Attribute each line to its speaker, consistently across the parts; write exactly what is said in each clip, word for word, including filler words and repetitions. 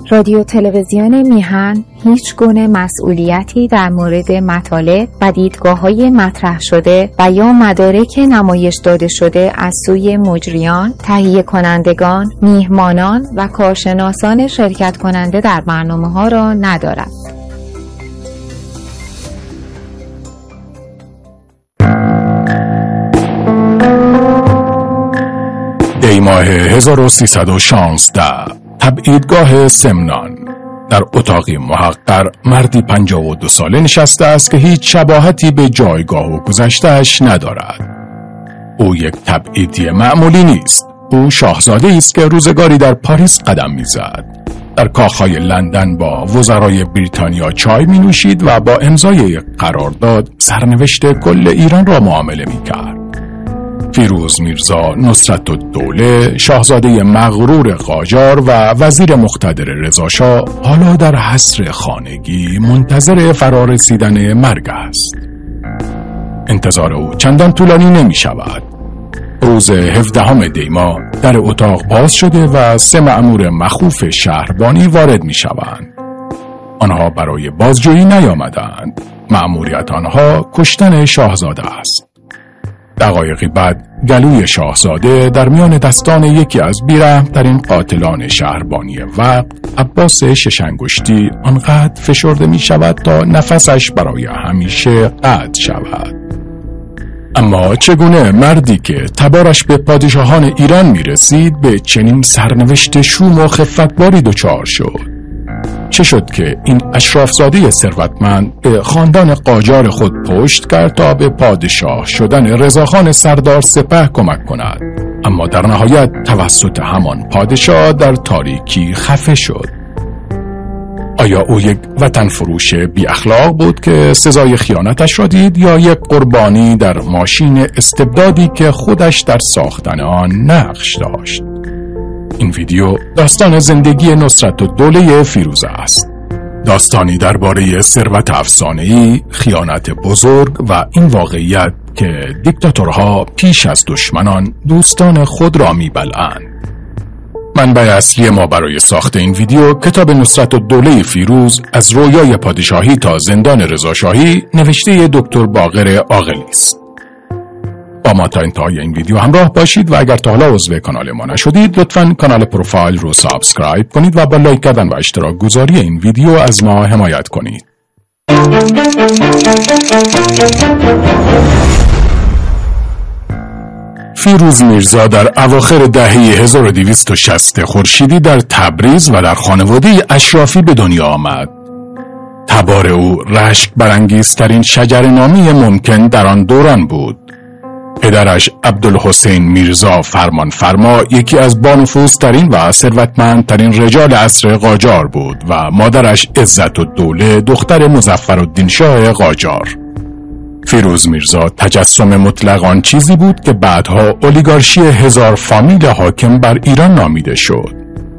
Speaker 1: رادیو تلویزیون میهن هیچ گونه مسئولیتی در مورد مطالب و دیدگاه‌های مطرح شده و یا مدارک نمایش داده شده از سوی مجریان، تهیه کنندگان، میهمانان و کارشناسان شرکت کننده در برنامه‌ها را ندارد.
Speaker 2: دی ماه هزار و سیصد و شانزده، تبعیدگاه سمنان. در اتاقی محقر مردی پنجاه و دو ساله نشسته است که هیچ شباهتی به جایگاه و گذشته‌اش ندارد. او یک تبعیدی معمولی نیست. او شاهزاده است که روزگاری در پاریس قدم می‌زد. در کاخهای لندن با وزرای بریتانیا چای می نوشید و با امضای یک قرارداد سرنوشت کل ایران را معامله می کرد. فیروز میرزا نصرتالدوله، شاهزاده مغرور قاجار و وزیر مقتدر رضاشاه، حالا در حصر خانگی منتظر فرارسیدن مرگ است. انتظار او چندان طولانی نمی شود. روز هفدهم دی ماه در اتاق باز شده و سه مأمور مخوف شهربانی وارد می شوند. آنها برای بازجویی نیامدند. مأموریت آنها کشتن شاهزاده است. دقایقی بعد گلوی شاهزاده در میان دستان یکی از بیرحم‌ترین قاتلان شهربانی وقت، عباس شش‌انگشتی، آنقدر فشرده می شود تا نفسش برای همیشه قطع شود. اما چگونه مردی که تبارش به پادشاهان ایران می رسید به چنین سرنوشت شوم و خفتباری دچار شد؟ چه شد که این اشرافزاده ثروتمند به خاندان قاجار خود پشت کرد تا به پادشاه شدن رضاخان سردار سپه کمک کند، اما در نهایت توسط همان پادشاه در تاریکی خفه شد؟ آیا او یک وطن فروش بی اخلاق بود که سزای خیانتش را دید، یا یک قربانی در ماشین استبدادی که خودش در ساختن آن نقش داشت؟ این ویدیو داستان زندگی نصرتالدوله فیروزه است. داستانی درباره ثروت افسانه‌ای، خیانت بزرگ و این واقعیت که دیکتاتورها پیش از دشمنان دوستان خود را می‌بلعند. منبع اصلی ما برای ساخت این ویدیو کتاب نصرتالدوله فیروز از رویای پادشاهی تا زندان رضاشاهی نوشته دکتر باقر عاقلی است. با ما تا انتهای این ویدیو همراه باشید و اگر تا حالا عضو کانال ما نشدید لطفاً کانال پروفایل رو سابسکرایب کنید و با لایک کردن و اشتراک گذاری این ویدیو از ما حمایت کنید. فیروز میرزا در اواخر دهه هزار و دویست و شصت خورشیدی در تبریز و در خانواده اشرافی به دنیا آمد. تبار او رشک برانگیزترین شجره‌نامه ممکن در آن دوران بود. پدرش عبدالحسین میرزا فرمانفرما یکی از بانفوذترین و ثروتمندترین رجال عصر قاجار بود و مادرش عزتالدوله دختر مظفرالدین شاه قاجار. فیروز میرزا تجسم مطلق آن چیزی بود که بعدها اولیگارشی هزار فامیل حاکم بر ایران نامیده شد.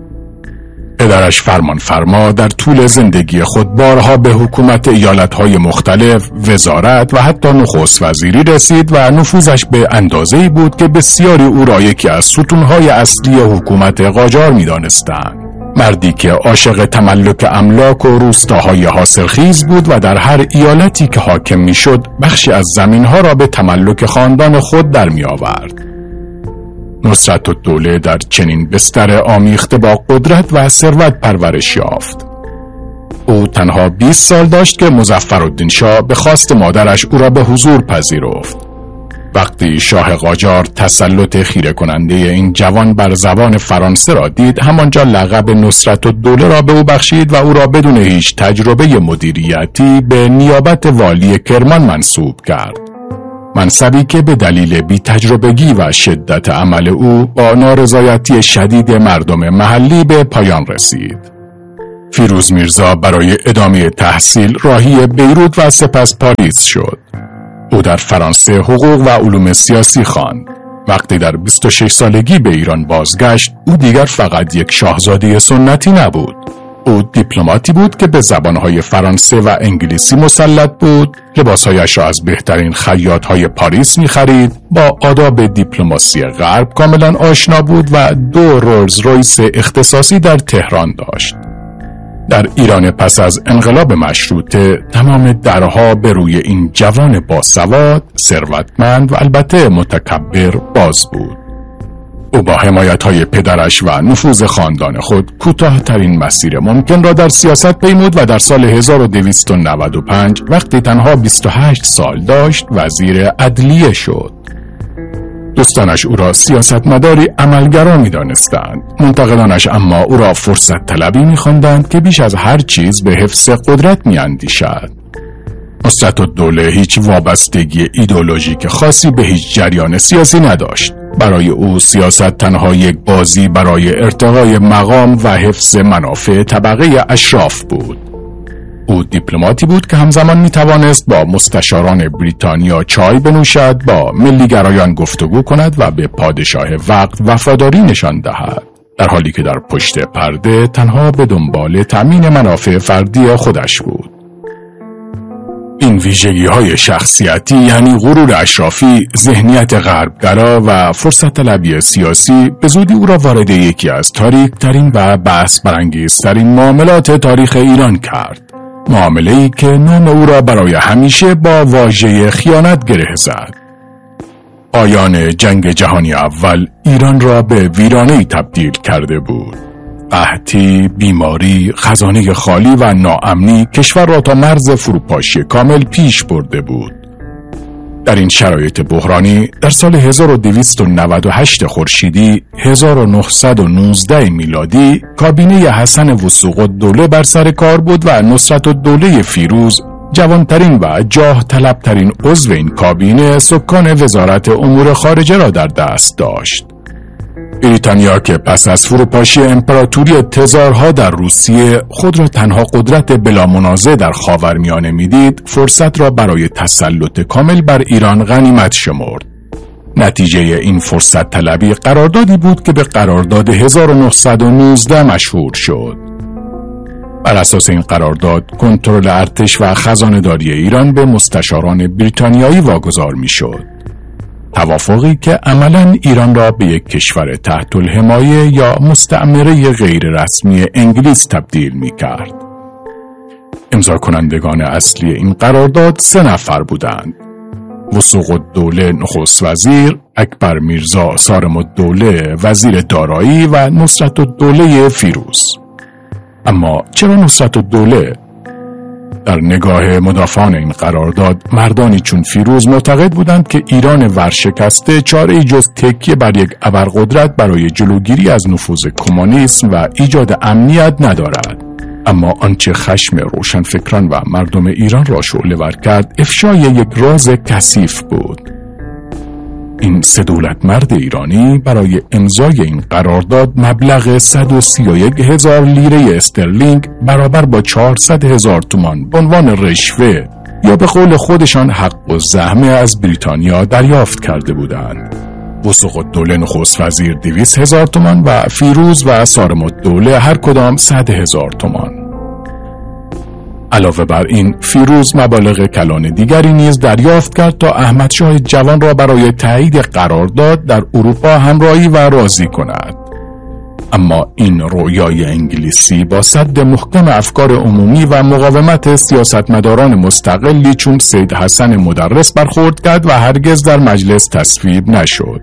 Speaker 2: پدرش فرمانفرما در طول زندگی خود بارها به حکومت ایالتهای مختلف، وزارت و حتی نخست وزیری رسید و نفوذش به اندازه‌ای بود که بسیاری او را یکی از ستونهای اصلی حکومت قاجار می‌دانستند. مردی که عاشق تملک املاک و روستاهای حاصلخیز بود و در هر ایالتی که حاکم می‌شد بخشی از زمین‌ها را به تملک خاندان خود در می‌آورد. نصرتالدوله در چنین بستر آمیخته با قدرت و ثروت پرورش یافت. او تنها بیست سال داشت که مظفرالدین شاه به خواست مادرش او را به حضور پذیرفت. وقتی شاه قاجار تسلط خیره کننده این جوان بر زبان فرانسه را دید، همانجا لقب نصرتالدوله را به او بخشید و او را بدون هیچ تجربه مدیریتی به نیابت والی کرمان منصوب کرد. منصبی که به دلیل بی تجربگی و شدت عمل او با نارضایتی شدید مردم محلی به پایان رسید. فیروز میرزا برای ادامه تحصیل راهی بیروت و سپس پاریس شد. او در فرانسه حقوق و علوم سیاسی خواند. وقتی در بیست و شش سالگی به ایران بازگشت، او دیگر فقط یک شاهزاده سنتی نبود. او دیپلماتی بود که به زبانهای فرانسه و انگلیسی مسلط بود، لباسهایش را از بهترین خیاطهای پاریس می‌خرید، با آداب دیپلماسی غرب کاملا آشنا بود و دو رولز رویس اختصاصی در تهران داشت. در ایران پس از انقلاب مشروطه تمام درها به روی این جوان باسواد، ثروتمند و البته متکبر باز بود. او با حمایت‌های پدرش و نفوذ خاندان خود کوتاه‌ترین مسیر ممکن را در سیاست پیمود و در سال هزار و دویست و نود و پنج وقتی تنها بیست و هشت سال داشت وزیر عدلیه شد. دوستانش او را سیاستمداری عملگرا می‌دانستند. منتقدانش اما او را فرصت طلبی می‌خواندند که بیش از هر چیز به حفظ قدرت می‌اندیشد. نصرتالدوله هیچ وابستگی ایدئولوژیک خاصی به هیچ جریان سیاسی نداشت. برای او سیاست تنها یک بازی برای ارتقای مقام و حفظ منافع طبقه اشراف بود. او دیپلماتی بود که همزمان می توانست با مستشاران بریتانیا چای بنوشد، با ملیگرایان گفتگو کند و به پادشاه وقت وفاداری نشان دهد، در حالی که در پشت پرده تنها به دنبال تأمین منافع فردی خودش بود. این ویژگی‌های شخصیتی یعنی غرور اشرافی، ذهنیت غربگرا و فرصت طلبی سیاسی به زودی او را وارد یکی از تاریک‌ترین و بحث برانگیزترین معاملات تاریخ ایران کرد. معامله‌ای که نام او را برای همیشه با واژه خیانت گره زد. پایان جنگ جهانی اول ایران را به ویرانه‌ای تبدیل کرده بود. قحطی، بیماری، خزانه خالی و ناامنی کشور را تا مرز فروپاشی کامل پیش برده بود. در این شرایط بحرانی در سال هزار و دویست و نود و هشت خورشیدی هزار و نهصد و نوزده میلادی کابینه حسن وثوق‌الدوله بر سر کار بود و نصرتالدوله فیروز جوانترین و جاه طلبترین عضو این کابینه سکان وزارت امور خارجه را در دست داشت. بریتانیا که پس از فروپاشی امپراتوری تزارها در روسیه خود را تنها قدرت بلا منازع در خاورمیانه میدید، فرصت را برای تسلط کامل بر ایران غنیمت شمرد. نتیجه این فرصت طلبی قراردادی بود که به قرارداد هزار و نهصد و نوزده مشهور شد. بر اساس این قرارداد کنترل ارتش و خزانه‌داری ایران به مستشاران بریتانیایی واگذار میشد. توافقی که عملاً ایران را به یک کشور تحت الحمایه یا مستعمره غیر رسمی انگلیس تبدیل می کرد. امضا کنندگان اصلی این قرارداد سه نفر بودند: وثوق‌الدوله نخست وزیر، اکبر میرزا صارم‌الدوله وزیر دارایی و نصرتالدوله فیروز. اما چرا نصرتالدوله؟ در نگاه مدافعان این قرارداد مردانی چون فیروز معتقد بودند که ایران ورشکسته چاره‌ای جز تکیه بر یک ابرقدرت برای جلوگیری از نفوذ کمونیسم و ایجاد امنیت ندارد. اما آنچه خشم روشنفکران و مردم ایران را شعله‌ور کرد افشای یک راز کثیف بود. این سه دولت مرد ایرانی برای امضای این قرارداد مبلغ صد و سی و یک هزار لیره استرلینگ برابر با چهارصد هزار تومان به عنوان رشوه یا به قول خودشان حق و زحمه از بریتانیا دریافت کرده بودند. وثوق‌الدوله نخست وزیر دویست هزار تومان و فیروز و صارم‌الدوله هر کدام صد هزار تومان. علاوه بر این فیروز مبالغ کلان دیگری نیز دریافت کرد تا احمدشاه جوان را برای تایید قرارداد در اروپا همراهی و راضی کند. اما این رویای انگلیسی با سد محکم افکار عمومی و مقاومت سیاستمداران مستقلی چون سید حسن مدرس برخورد کرد و هرگز در مجلس تصویب نشد.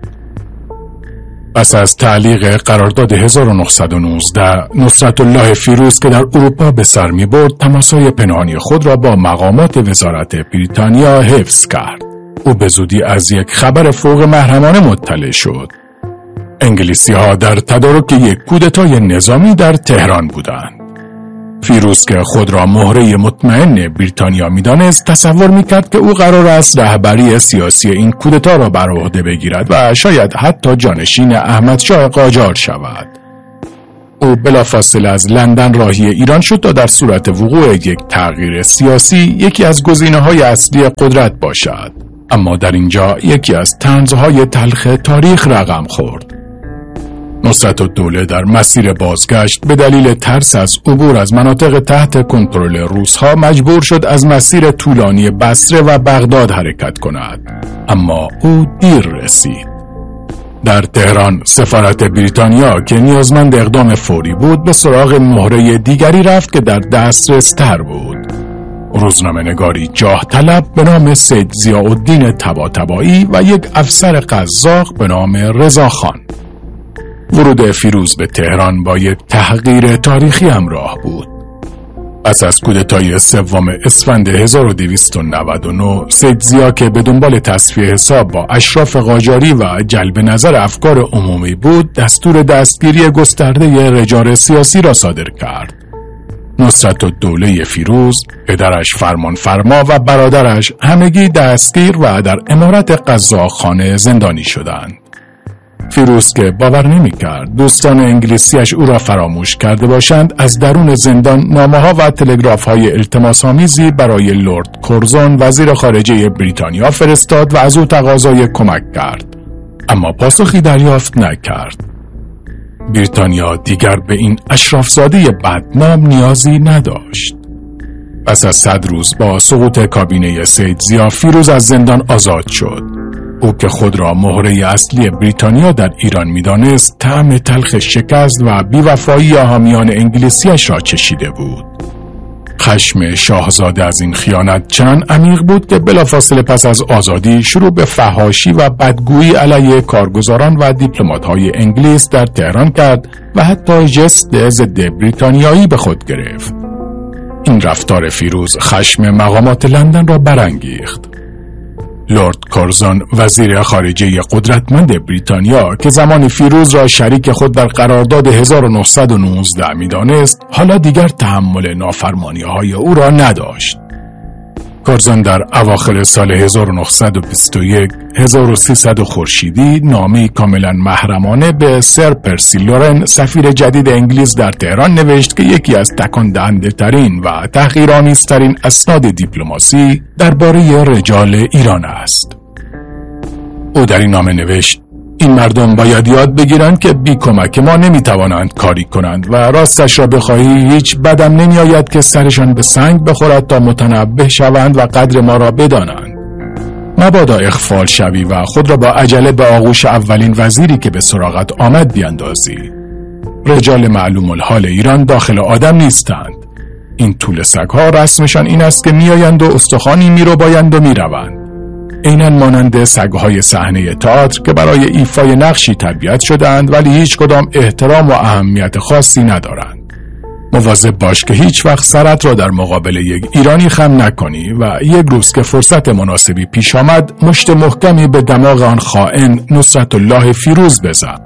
Speaker 2: پس از تعلیق قرارداد هزار و نهصد و نوزده، نصرتالله فیروز که در اروپا به سر می برد تماسهای پنهانی خود را با مقامات وزارت بریتانیا حفظ کرد. او به زودی از یک خبر فوق محرمانه مطلع شد. انگلیسی ها در تدارک یک کودتای نظامی در تهران بودند. فیروز که خود را مهره مطمئن بریتانیا می‌دانست، تصور می‌کرد که او قرار است رهبری سیاسی این کودتا را بر عهده بگیرد و شاید حتی جانشین احمدشاه قاجار شود. او بلافاصله از لندن راهی ایران شد تا در صورت وقوع یک تغییر سیاسی یکی از گزینه‌های اصلی قدرت باشد. اما در اینجا یکی از طنزهای تلخ تاریخ رقم خورد. نصرتالدوله در مسیر بازگشت به دلیل ترس از عبور از مناطق تحت کنترل روس‌ها مجبور شد از مسیر طولانی بصره و بغداد حرکت کند. اما او دیر رسید. در تهران سفارت بریتانیا که نیازمند اقدام فوری بود به سراغ مهره دیگری رفت که در دسترس تر بود. روزنامه‌نگاری جاه طلب به نام سید ضیاءالدین طباطبایی و یک افسر قزاق به نام رضاخان. ورود فیروز به تهران با یک تحقیر تاریخی همراه بود. پس از کودتای سوم اسفند هزار و دویست و نود و نه، سید ضیا که به دنبال تصفیه حساب با اشراف قاجاری و جلب نظر افکار عمومی بود، دستور دستگیری گسترده رجال سیاسی را صادر کرد. نصرتالدوله فیروز، پدرش فرمانفرما و برادرش همگی دستگیر و در امارت قزاقخانه زندانی شدند. فیروز که باور نمی کرد دوستان انگلیسیش او را فراموش کرده باشند، از درون زندان نامه‌ها و تلگراف‌های التماس‌آمیزی برای لرد کورزون وزیر خارجه بریتانیا فرستاد و از او تقاضای کمک کرد، اما پاسخی دریافت نکرد. بریتانیا دیگر به این اشرافزاده بدنام نیازی نداشت. پس از صد روز با سقوط کابینه سید ضیا، فیروز از زندان آزاد شد. او که خود را مهره اصلی بریتانیا در ایران می‌دانست، طعم تلخ شکست و بی‌وفایی حامیان انگلیسیش را چشیده بود. خشم شاهزاده از این خیانت چنان عمیق بود که بلافاصله پس از آزادی شروع به فحاشی و بدگویی علیه کارگزاران و دیپلمات‌های انگلیس در تهران کرد و حتی جست ضد بریتانیایی به خود گرفت. این رفتار فیروز خشم مقامات لندن را برانگیخت. لرد کورزون وزیر خارجه قدرتمند بریتانیا که زمانی فیروز را شریک خود در قرارداد هزار و نهصد و نوزده می‌دانست، حالا دیگر تحمل نافرمانی‌های او را نداشت. کورزون در اواخر سال هزار و نهصد و بیست و یک هزار و سیصد خورشیدی نامه‌ای کاملا محرمانه به سر پرسی لورن سفیر جدید انگلیس در تهران نوشت که یکی از تکان دهنده ترین و تحقیرآمیزترین اسناد دیپلماسی درباره رجال ایران است. او در این نامه نوشت: این مردم باید یاد بگیرند که بی کمک ما نمیتوانند کاری کنند و راستش را بخواهی هیچ بدم نمیآید که سرشان به سنگ بخورد تا متنبه شوند و قدر ما را بدانند. مبادا اغفال شوی و خود را با عجله به آغوش اولین وزیری که به سراغت آمد بیاندازی. رجال معلوم الحال ایران داخل آدم نیستند. این طول سگها رسمشان این است که میآیند و استخوانی میربایند و میروند. عیناً مانند سگهای صحنه تئاتر که برای ایفای نقشی تربیت شده‌اند ولی هیچ کدام احترام و اهمیت خاصی ندارند. مواظب باش که هیچ وقت سرت را در مقابل یک ایرانی خم نکنی و یک روز که فرصت مناسبی پیش آمد مشت محکمی به دماغ آن خائن نصرتالله فیروز بزن.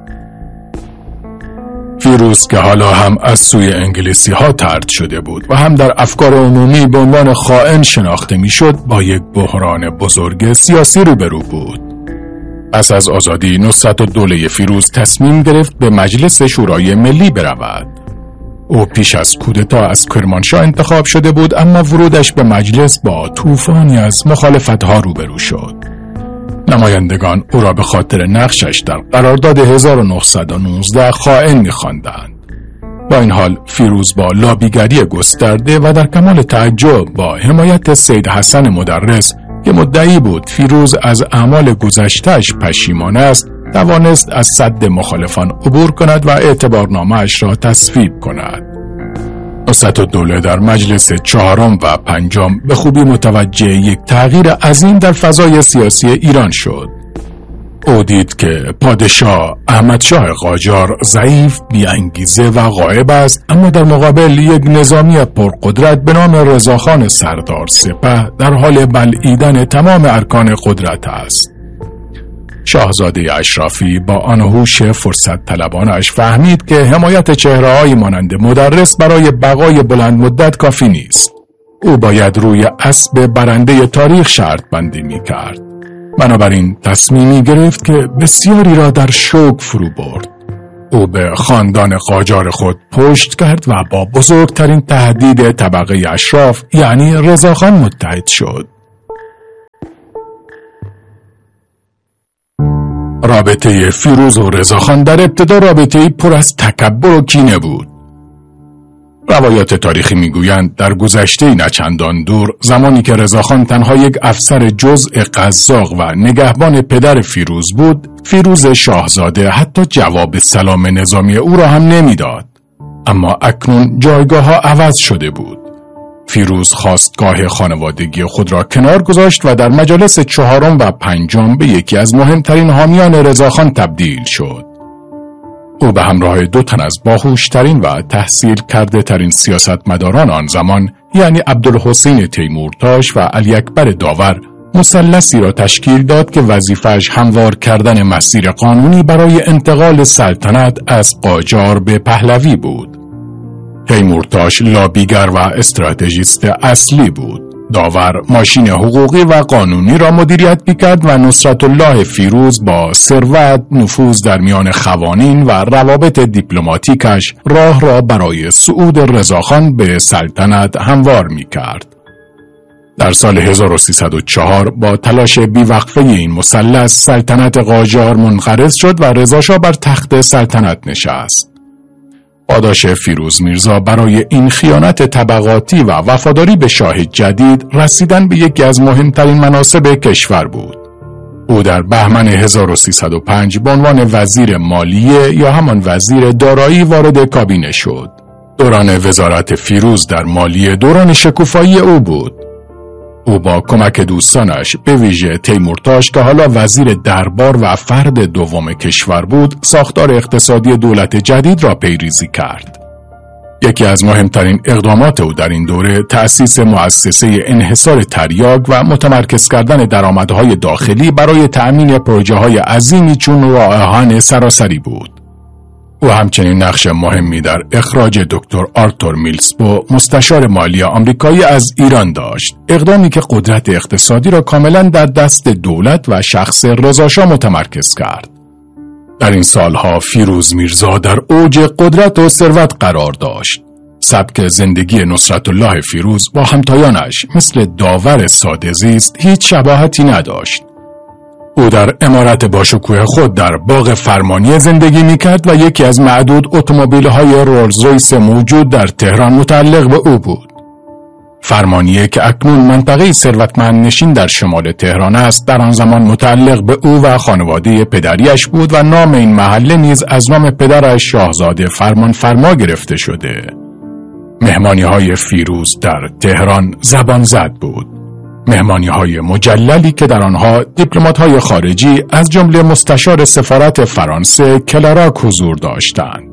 Speaker 2: فیروز که حالا هم از سوی انگلیسی ها طرد شده بود و هم در افکار عمومی به عنوان خائن شناخته میشد، با یک بحران بزرگ سیاسی روبرو بود. پس از آزادی نصرتالدوله فیروز تصمیم گرفت به مجلس شورای ملی برود. او پیش از کودتا از کرمانشاه انتخاب شده بود، اما ورودش به مجلس با طوفانی از مخالفت‌ها روبرو شد. نمایندگان او را به خاطر نقشش در قرارداد هزار و نهصد و نوزده خائن می‌خواندند. با این حال فیروز با لابیگری گسترده و در کمال تعجب با حمایت سید حسن مدرس که مدعی بود فیروز از اعمال گذشته‌اش پشیمان است، توانست از سد مخالفان عبور کند و اعتبارنامه‌اش را تصویب کند. نصرتالدوله در مجلس چهارم و پنجم به خوبی متوجه یک تغییر عظیم در فضای سیاسی ایران شد. او دید که پادشاه احمدشاه قاجار ضعیف، بی‌انگیزه و غایب است، اما در مقابل یک نظامی پرقدرت به نام رضاخان سردار سپه در حال بلعیدن تمام ارکان قدرت است. شاهزاده اشرافی با آن هوش فرصت طلبانش فهمید که حمایت چهره‌های مانند مدرس برای بقای بلند مدت کافی نیست. او باید روی اسب برنده تاریخ شرط بندی می کرد. بنابراین تصمیمی گرفت که بسیاری را در شوک فرو برد. او به خاندان قاجار خود پشت کرد و با بزرگترین تهدید طبقه اشراف یعنی رضاخان متحد شد. رابطه فیروز و رضاخان در ابتدا رابطه‌ای پر از تکبر و کینه بود. روایات تاریخی میگویند در گذشته نچندان دور، زمانی که رضاخان تنها یک افسر جزء قزاق و نگهبان پدر فیروز بود، فیروز شاهزاده حتی جواب سلام نظامی او را هم نمیداد. اما اکنون جایگاه ها عوض شده بود. فیروز خواستگاه خانوادگی خود را کنار گذاشت و در مجالس چهارم و پنجم به یکی از مهمترین حامیان رضاخان تبدیل شد. او به همراه دو تن از باهوشترین و تحصیل کرده ترین سیاستمداران آن زمان، یعنی عبدالحسین تیمورتاش و علی اکبر داور، مثلثی را تشکیل داد که وظیفه‌اش هموار کردن مسیر قانونی برای انتقال سلطنت از قاجار به پهلوی بود. تیمورتاش لابیگر و استراتژیست اصلی بود. داور ماشین حقوقی و قانونی را مدیریت می‌کرد و نصرت الله فیروز با ثروت، نفوذ در میان خوانین و روابط دیپلماتیکش راه را برای صعود رضاخان به سلطنت هموار می‌کرد. در سال هزار و سیصد و چهار با تلاش بیوقفه این مثلث، سلطنت قاجار منقرض شد و رضاشاه بر تخت سلطنت نشست. پاداش فیروز میرزا برای این خیانت طبقاتی و وفاداری به شاه جدید رسیدن به یکی از مهمترین مناصب کشور بود. او در بهمن هزار و سیصد و پنج به عنوان وزیر مالیه یا همان وزیر دارایی وارد کابینه شد. دوران وزارت فیروز در مالیه دوران شکوفایی او بود. او با کمک دوستانش، به ویژه تیمورتاش که حالا وزیر دربار و فرد دوم کشور بود، ساختار اقتصادی دولت جدید را پیریزی کرد. یکی از مهمترین اقدامات او در این دوره تأسیس مؤسسه انحصار تریاک و متمرکز کردن درآمدهای داخلی برای تأمین پروژه‌های عظیمی چون راه آهن سراسری بود. او همچنین نقش مهمی در اخراج دکتر آرتور میلزبو، مستشار مالی آمریکایی، از ایران داشت، اقدامی که قدرت اقتصادی را کاملا در دست دولت و شخص رضاشاه متمرکز کرد. در این سالها فیروز میرزا در اوج قدرت و ثروت قرار داشت. سبک زندگی نصرت الله فیروز با همتایانش مثل داور ساده زیست هیچ شباهتی نداشت. او در عمارت باشکوه خود در باغ فرمانی زندگی میکرد و یکی از معدود اتومبیل‌های رولز رویس موجود در تهران متعلق به او بود. فرمانیه که اکنون منطقه ثروتمند نشین در شمال تهران است، در آن زمان متعلق به او و خانواده پدریش بود و نام این محله نیز از نام پدرش شاهزاده فرمان فرما گرفته شده. مهمانی‌های فیروز در تهران زبان زد بود. مهمانی‌های مجللی که در آنها دیپلمات‌های خارجی از جمله مستشار سفارت فرانسه کلاراک حضور داشتند.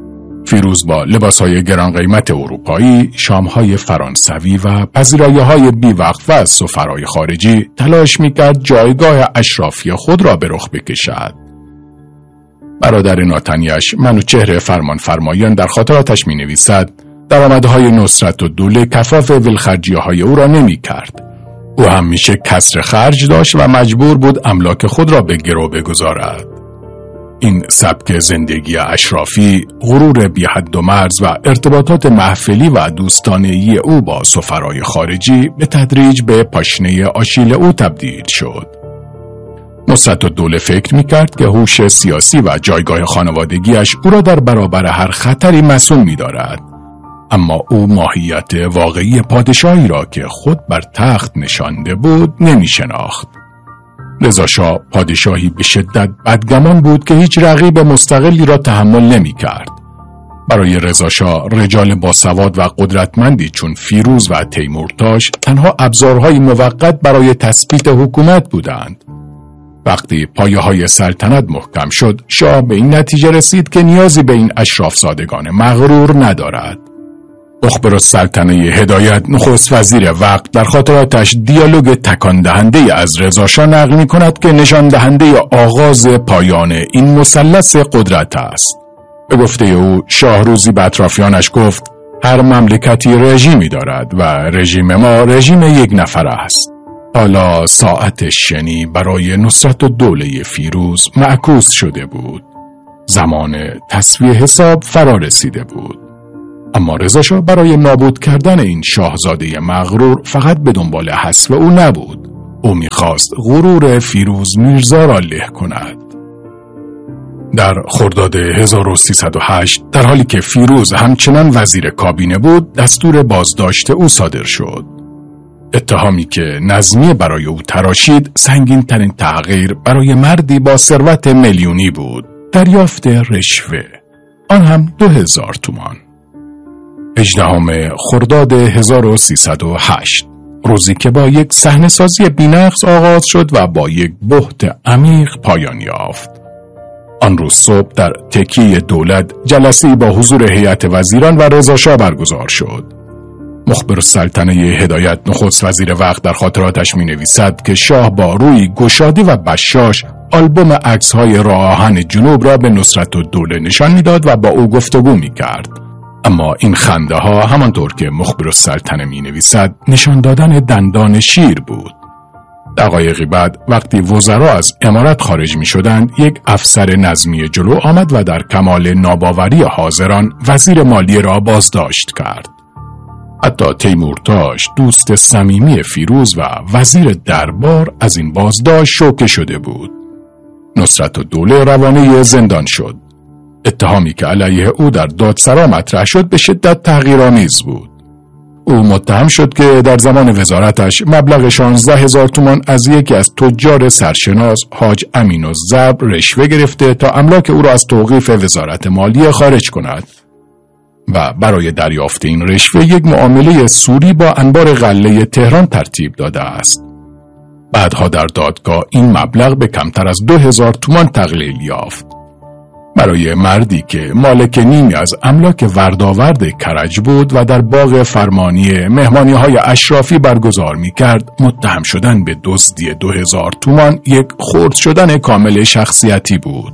Speaker 2: فیروز با لباس‌های گران قیمت اروپایی، شام‌های فرانسوی و پذیرایی‌های بی‌وقفه از سفرای خارجی تلاش می‌کرد جایگاه اشرافی خود را به رخ بکشد. برادر ناتنیش منوچهر فرمانفرمایان در خاطراتش می‌نویسد درآمدهای نصرت و دوله کفاف ولخرجی‌های او را نمی‌کرد. او همیشه کسر خرج داشت و مجبور بود املاک خود را به گرو بگذارد. این سبک زندگی اشرافی، غرور بی حد و مرز و ارتباطات محفلی و دوستانه‌ای او با سفرای خارجی به تدریج به پاشنه آشیل او تبدیل شد. نصرت الدوله فکر می‌کرد که هوش سیاسی و جایگاه خانوادگیش او را در برابر هر خطری مصون می‌دارد. اما او ماهیت واقعی پادشاهی را که خود بر تخت نشانده بود نمی شناخت. رضاشاه پادشاهی به شدت بدگمان بود که هیچ رقیب مستقلی را تحمل نمی کرد. برای رضاشاه رجال باسواد و قدرتمندی چون فیروز و تیمورتاش تنها ابزارهای موقت برای تثبیت حکومت بودند. وقتی پایه‌های سلطنت محکم شد، شاه به این نتیجه رسید که نیازی به این اشرافزادگان مغرور ندارد. مخبر السلطنه هدایت، نخست وزیر وقت، در خاطراتش دیالوگ تکان دهنده از رضاشاه نقل می کند که نشان دهنده آغاز پایان این مثلث قدرت است. به گفته او، شاه روزی به اطرافیانش گفت: هر مملکتی رژیمی دارد و رژیم ما رژیم یک نفر است. حالا ساعت شنی برای نصرت الدوله فیروز معکوس شده بود. زمان تسویه حساب فرا رسیده بود. اما رضاشاه برای نابود کردن این شاهزاده مغرور فقط به دنبال حذف او نبود. او می‌خواست غرور فیروز میرزا را له کند. در خرداد هزار و سیصد و هشت در حالی که فیروز همچنان وزیر کابینه بود، دستور بازداشت او صادر شد. اتهامی که نظمیه برای او تراشید سنگین ترین تغییر برای مردی با ثروت میلیونی بود. دریافت رشوه، آن هم دو هزار تومان. هجدهم خرداد هزار و سیصد و هشت، روزی که با یک صحنه سازی بی‌نقص آغاز شد و با یک بهت عمیق پایان یافت. آن روز صبح در تکیه دولت جلسه‌ای با حضور هیئت وزیران و رضا شاه برگزار شد. مخبر السلطنه هدایت نخست وزیر وقت در خاطراتش می نویسد که شاه با روی گشاده و بشاش آلبوم عکس‌های راه آهن جنوب را به نصرتالدوله نشان میداد و با او گفتگو می کرد. اما این خنده ها همانطور که مخبر السلطنه می نویسد نشان دادن دندان شیر بود. دقایقی بعد وقتی وزرا از امارت خارج می شدند، یک افسر نظمی جلو آمد و در کمال ناباوری حاضران وزیر مالیه را بازداشت کرد. حتی تیمورتاش دوست صمیمی فیروز و وزیر دربار از این بازداشت شوکه شده بود. نصرتالدوله روانه زندان شد. اتهامی که علیه او در دادسرا مطرح شد به شدت تحقیرآمیز بود. او متهم شد که در زمان وزارتش مبلغ شانزده هزار تومان از یکی از تجار سرشناس حاج امین الضرب رشوه گرفته تا املاک او را از توقیف وزارت مالیه خارج کند و برای دریافت این رشوه یک معامله سوری با انبار غله تهران ترتیب داده است. بعدها در دادگاه این مبلغ به کمتر از دو هزار تومان تقلیل یافت. برای مردی که مالک نیمی از املاک وردآورد کرج بود و در باغ فرمانی مهمانی‌های اشرافی برگزار می‌کرد، متهم شدن به دزدی دو هزار تومان یک خرد شدن کامل شخصیتی بود.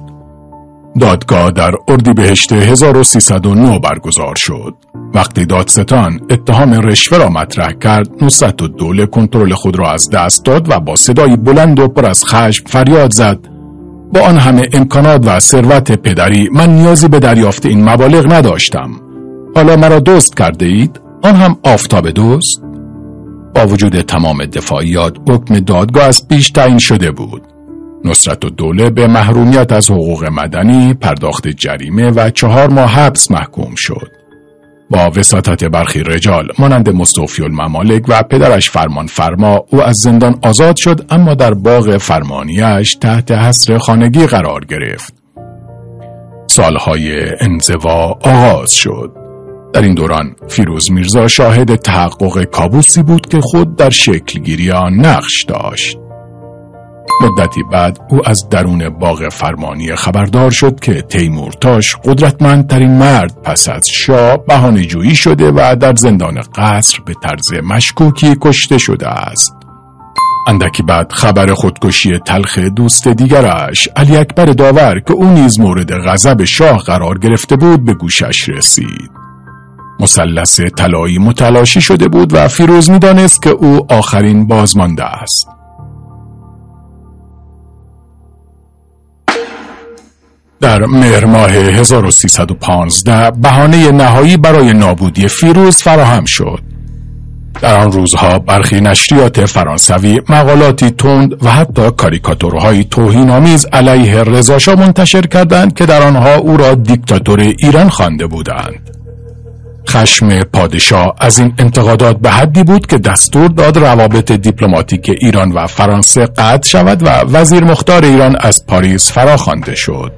Speaker 2: دادگاه در اردیبهشت هزار و سیصد و نه برگزار شد. وقتی دادستان اتهام رشوه را مطرح کرد، نصرتالدوله کنترل خود را از دست داد و با صدایی بلند و پر از خشم فریاد زد: با آن همه امکانات و ثروت پدری من نیازی به دریافت این مبالغ نداشتم. حالا مرا دزد کرده اید؟ آن هم آفتاب دزد؟ با وجود تمام دفاعیات، حکم دادگاه از پیش تعیین شده بود. نصرتالدوله به محرومیت از حقوق مدنی، پرداخت جریمه و چهار ماه حبس محکوم شد. با وساطت برخی رجال مانند مستوفی الممالک و پدرش فرمان فرما، او از زندان آزاد شد، اما در باغ فرمانیش تحت حصر خانگی قرار گرفت. سالهای انزوا آغاز شد. در این دوران فیروز میرزا شاهد تحقق کابوسی بود که خود در شکلگیری آن نقش داشت. مدتی بعد او از درون باغ فرمانی خبردار شد که تیمورتاش قدرتمندترین مرد پس از شاه بهانه‌جویی شده و در زندان قصر به طرز مشکوکی کشته شده است. اندکی بعد خبر خودکشی تلخ دوست دیگرش علی اکبر داور که او نیز مورد غضب شاه قرار گرفته بود به گوشش رسید. مثلث طلایی متلاشی شده بود و فیروز می‌دانست که او آخرین بازمانده است. در مهر ماه هزار و سیصد و پانزده بهانه نهایی برای نابودی فیروز فراهم شد. در آن روزها برخی نشریات فرانسوی مقالاتی تند و حتی کاریکاتورهای توهین‌آمیز علیه رضا شاه منتشر کردند که در آنها او را دیکتاتور ایران خوانده بودند. خشم پادشاه از این انتقادات به حدی بود که دستور داد روابط دیپلماتیک ایران و فرانسه قطع شود و وزیر مختار ایران از پاریس فراخوانده شد.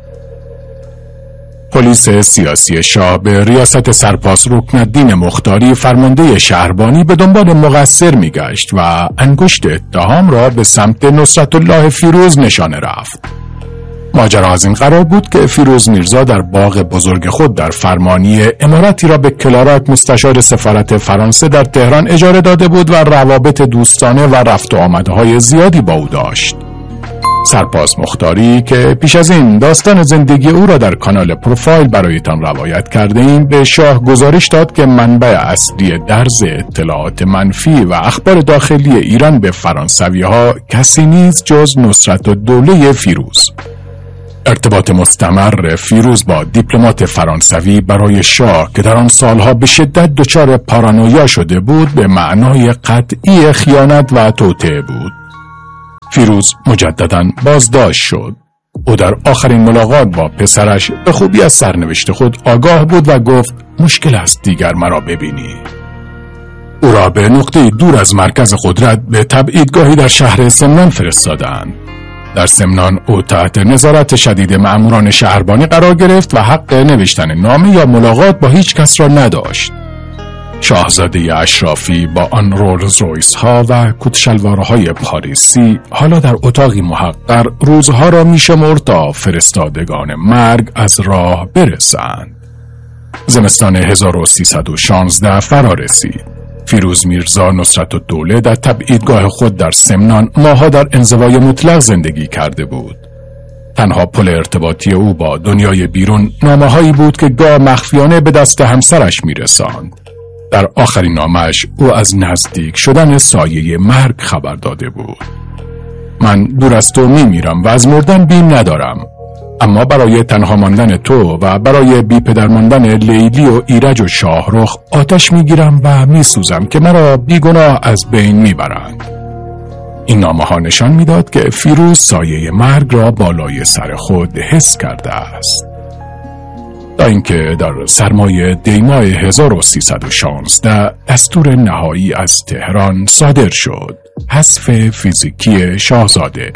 Speaker 2: پلیس سیاسی شاه به ریاست سرپاس رکنالدین مختاری فرمانده شهربانی به دنبال مقصر میگشت و انگشت اتهام را به سمت نصرتالله فیروز نشانه رفت. ماجرا از این قرار بود که فیروز میرزا در باغ بزرگ خود در فرمانی اماراتی را به کلاراک مستشار سفارت فرانسه در تهران اجاره داده بود و روابط دوستانه و رفت و آمدهای زیادی با او داشت. سرپاس مختاری که پیش از این داستان زندگی او را در کانال پروفایل برایتان روایت کرده ایم، به شاه گزارش داد که منبع اصلی درز اطلاعات منفی و اخبار داخلی ایران به فرانسوی ها کسی نیست جز نصرتالدوله فیروز. ارتباط مستمر فیروز با دیپلمات فرانسوی برای شاه که در آن سالها به شدت دچار پارانویا شده بود به معنای قطعی خیانت و توطئه بود. فیروز مجدداً بازداشت شد. او در آخرین ملاقات با پسرش به خوبی از سرنوشت خود آگاه بود و گفت مشکل است دیگر مرا ببینی. او را به نقطه دور از مرکز قدرت به تبعیدگاهی در شهر سمنان فرستادند. در سمنان او تحت نظارت شدید مأموران شهربانی قرار گرفت و حق نوشتن نامه یا ملاقات با هیچ کس را نداشت. شاهزاده اشرافی با آن رولز رویس ها و کتشلوارهای پاریسی حالا در اتاقی محقر روزها را می شمرد تا فرستادگان مرگ از راه برسند. زمستان هزار و سیصد و شانزده فرا رسید. فیروز میرزا نصرتالدوله در تبعیدگاه خود در سمنان ماها در انزوای مطلق زندگی کرده بود. تنها پل ارتباطی او با دنیای بیرون نامه‌هایی بود که گاه مخفیانه به دست همسرش میرساند. در آخرین نامش او از نزدیک شدن سایه مرگ خبر داده بود. من دور از تو میمیرم و از مردن بیم ندارم، اما برای تنها ماندن تو و برای بی پدر ماندن لیلی و ایرج و شاهرخ آتش میگیرم و میسوزم که مرا بیگناه از بین میبرند. این نامه ها نشان میداد که فیروز سایه مرگ را بالای سر خود حس کرده است. تا اینکه در سرمای دیماه هزار و سیصد و شانزده دستور نهایی از تهران صادر شد. حذف فیزیکی شاهزاده.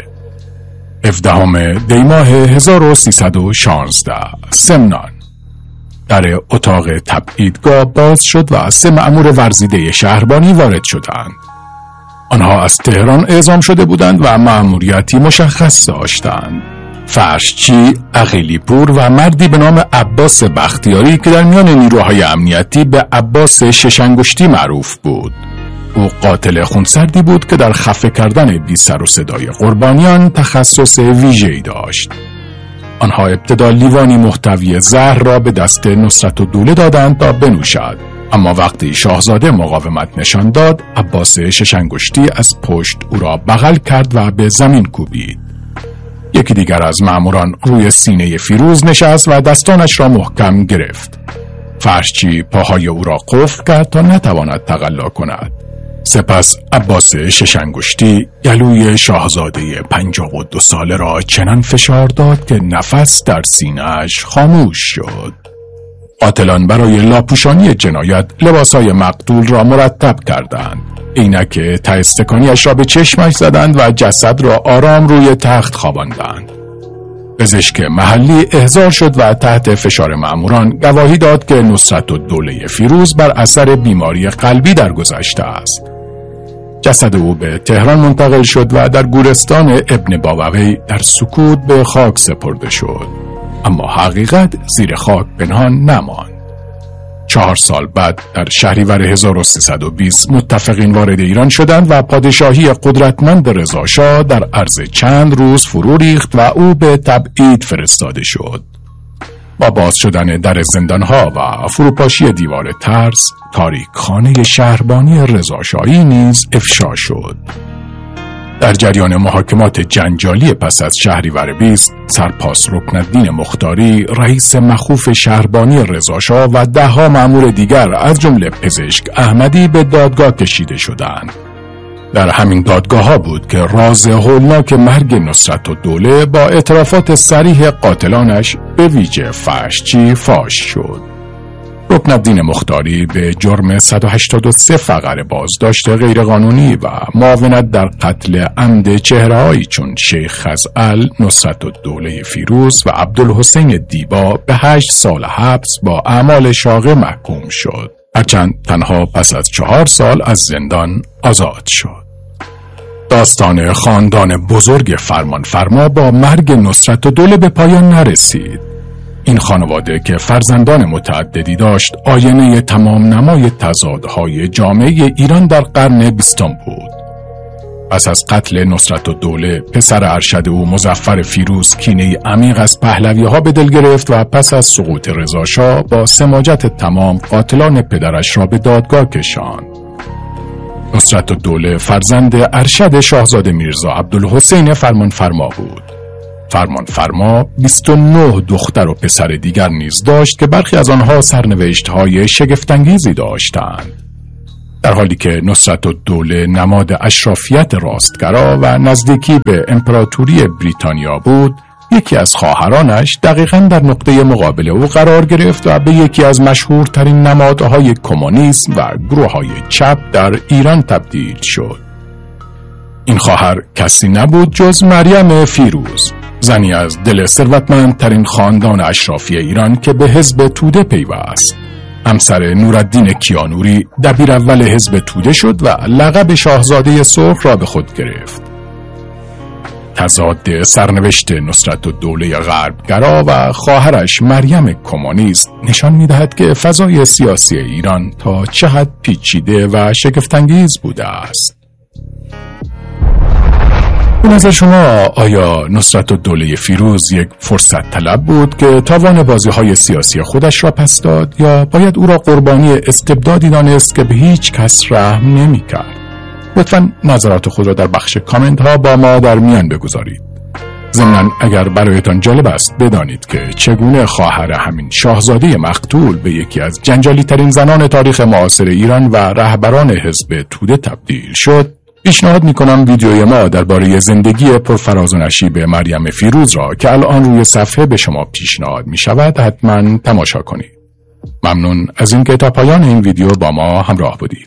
Speaker 2: هفدهم دیماه هزار و سیصد و شانزده سمنان. در اتاق تبعیدگاه باز شد و سه مأمور ورزیده شهربانی وارد شدند. آنها از تهران اعزام شده بودند و مأموریتی مشخص داشتند. فرشچی، عقیلی‌پور و مردی به نام عباس بختیاری که در میان نیروهای امنیتی به عباس شش‌انگشتی معروف بود. او قاتل خونسردی بود که در خفه کردن بی سر و صدای قربانیان تخصص ویژه‌ای داشت. آنها ابتدا لیوانی محتوی زهر را به دست نصرتالدوله دادند تا بنوشد، اما وقتی شاهزاده مقاومت نشان داد، عباس شش‌انگشتی از پشت او را بغل کرد و به زمین کوبید. یکی دیگر از مأموران روی سینه فیروز نشست و دستانش را محکم گرفت. فرشچی پاهای او را قفل کرد تا نتواند تقلا کند. سپس عباس شش‌انگشتی گلوی شاهزاده پنجاه و دو ساله را چنان فشار داد که نفس در سینه‌اش خاموش شد. قاتلان برای لاپوشانی جنایت لباسهای مقتول را مرتب کردند. عینک ته استکانی‌اش را به چشمش زدند و جسد را آرام روی تخت خواباندند. پزشک محلی احضار شد و تحت فشار مأموران گواهی داد که نصرتالدوله فیروز بر اثر بیماری قلبی درگذشته است. جسد او به تهران منتقل شد و در گورستان ابن باوقی در سکوت به خاک سپرده شد، اما حقیقت زیر خاک پنهان نماند. چهار سال بعد در شهریور هزار و سیصد و بیست متفقین وارد ایران شدند و پادشاهی قدرتمند رضاشاه در عرض چند روز فرو ریخت و او به تبعید فرستاده شد. با باز شدن در زندانها و فروپاشی دیوار ترس، تاریکخانه شهربانی رضاشاهی نیز افشا شد. در جریان محاکمات جنجالی پس از شهریور بیست، سرپاس رکنالدین مختاری، رئیس مخوف شهربانی رضاشاه و ده‌ها مأمور دیگر از جمله پزشک احمدی به دادگاه کشیده شدند. در همین دادگاه ها بود که راز هولناک مرگ نصرتالدوله با اعترافات صریح قاتلانش به ویژه فرشچی فاش شد. رکنالدین مختاری به جرم صد و هشتاد و سه فقره بازداشت غیرقانونی و معاونت در قتل عمد چهره‌هایی چون شیخ خزعل، نصرتالدوله فیروز و عبدالحسین دیبا به هشت سال حبس با اعمال شاقه محکوم شد، هرچند تنها پس از چهار سال از زندان آزاد شد. داستان خاندان بزرگ فرمانفرما با مرگ نصرتالدوله به پایان نرسید. این خانواده که فرزندان متعددی داشت، آینه تمام نمای تضادهای جامعه ایران در قرن بیستم بود. پس از قتل نصرتالدوله، پسر ارشد او مظفر فیروز کینه عمیق از پهلوی‌ها به دل گرفت و پس از سقوط رضاشاه با سماجت تمام قاتلان پدرش را به دادگاه کشاند. نصرتالدوله فرزند ارشد شاهزاده میرزا عبدالحسین فرمانفرما بود. فرمانفرما بیست و نه دختر و پسر دیگر نیز داشت که برخی از آنها سرنوشت‌های شگفت‌انگیزی داشتند. در حالی که نصرتالدوله نماد اشرافیت راستگرا و نزدیکی به امپراتوری بریتانیا بود، یکی از خواهرانش دقیقاً در نقطه مقابل او قرار گرفت و به یکی از مشهورترین نمادهای کمونیسم و گروه‌های چپ در ایران تبدیل شد. این خواهر کسی نبود جز مریم فیروز، زنی از دل ثروتمندترین خاندان اشرافی ایران که به حزب توده پیوست. همسر نورالدین کیانوری دبیر اول حزب توده شد و لقب شاهزاده سرخ را به خود گرفت. تضاد سرنوشت نصرالدوله غربگرا و خواهرش مریم کمونیست نشان می‌دهد که فضای سیاسی ایران تا چه حد پیچیده و شگفت‌انگیز بوده است. به نظر شما آیا نصرالدوله فیروز یک فرصت طلب بود که تاوان بازی‌های سیاسی خودش را پس داد، یا باید او را قربانی استبدادی دانست که به هیچ کس رحم نمی‌کرد؟ لطفاً نظرات خود را در بخش کامنت ها با ما در میان بگذارید. ضمناً اگر برایتان جالب است بدانید که چگونه خواهر همین شاهزاده مقتول به یکی از جنجالی ترین زنان تاریخ معاصر ایران و رهبران حزب توده تبدیل شد، پیشنهاد میکنم ویدیوی ما درباره زندگی پرفراز و نشیب مریم فیروز را که الان روی صفحه به شما پیشنهاد می شود حتما تماشا کنید. ممنون از اینکه تا پایان این ویدیو با ما همراه بودید.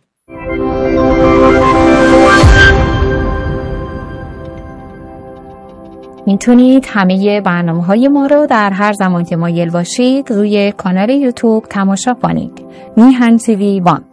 Speaker 1: میتونید همه برنامه‌های ما رو در هر زمان که مایل باشید روی کانال یوتیوب تماشا کنید. میهن تیوی وان.